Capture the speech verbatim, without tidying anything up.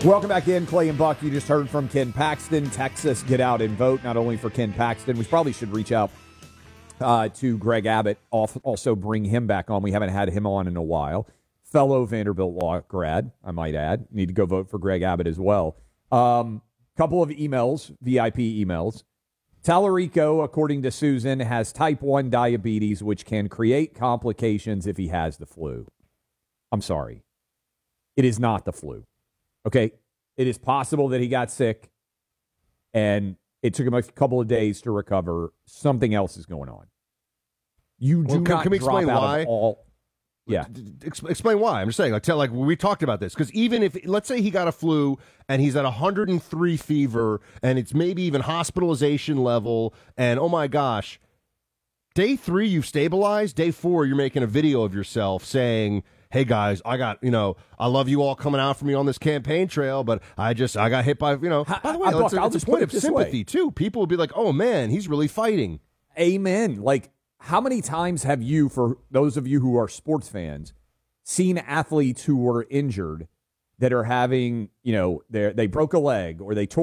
Welcome back in, Clay and Buck. You just heard from Ken Paxton. Texas, get out and vote, not only for Ken Paxton. We probably should reach out uh, to Greg Abbott, also bring him back on. We haven't had him on in a while. Fellow Vanderbilt law grad, I might add. Need to go vote for Greg Abbott as well. Um, couple of emails, V I P emails. Tallarico, according to Susan, has type one diabetes, which can create complications if he has the flu. I'm sorry. It is not the flu. Okay, it is possible that he got sick and it took him a couple of days to recover. Something else is going on. You do well, can, not can we drop explain out why? of all. Yeah, Ex- explain why. I'm just saying, like, tell, like we talked about this because even if, let's say, he got a flu and he's at one hundred three fever and it's maybe even hospitalization level, and oh my gosh, day three you've stabilized. Day four you're making a video of yourself saying, hey guys, I got, you know, I love you all coming out for me on this campaign trail, but I just, I got hit by, you know, by the way, I, Buck, it's a, I'll it's just a point put of it this sympathy way. too. People will be like, oh man, he's really fighting. Amen. Like, how many times have you, for those of you who are sports fans, seen athletes who were injured that are having, you know, they they broke a leg or they tore